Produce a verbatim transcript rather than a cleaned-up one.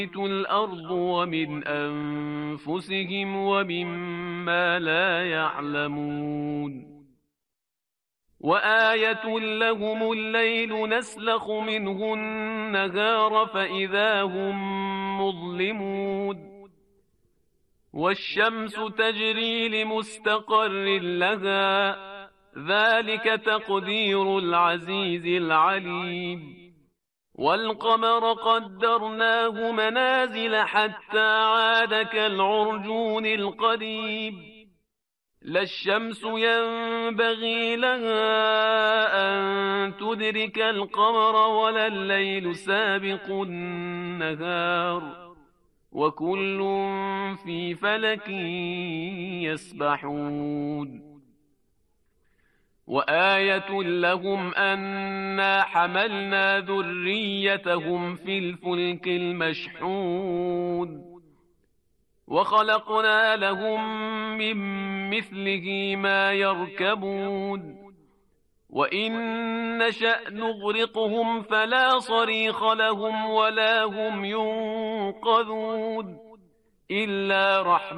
الأرض ومن أنفسهم ومما لا يعلمون. وآية لهم الليل نسلخ منه النهار فإذا هم مظلمون. والشمس تجري لمستقر لها ذلك تقدير العزيز العليم. والقمر قدرناه منازل حتى عاد كالعرجون القديم. لا الشمس ينبغي لها أن تدرك القمر ولا الليل سابق النهار وكل في فلك يسبحون. وآية لهم أنا حملنا ذريتهم في الفلك المشحون وخلقنا لهم من مثله ما يركبون. وإن نشأ نغرقهم فلا صريخ لهم ولا هم ينقذون إلا رحمة